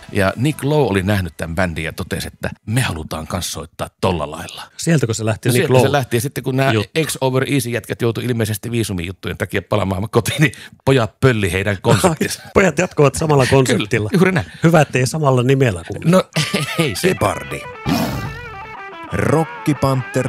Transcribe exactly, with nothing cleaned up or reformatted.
Ja Nick Lowe oli nähnyt tämän bändin ja totesi, että me halutaan kans soittaa tolla lailla. Sieltäkö se lähti No Nick Lowe? se lähti ja sitten kun nämä Juttu. X Over Easy jätkät joutui ilmeisesti viisumijuttujen takia palaamaan kotiin, niin pojat pölli heidän konserttinsa. Pojat jatkuvat samalla konsertilla. Kyllä, juuri näin. Hyvä, ettei samalla nimellä kuin. No ei se. Gepardi. Rock Panther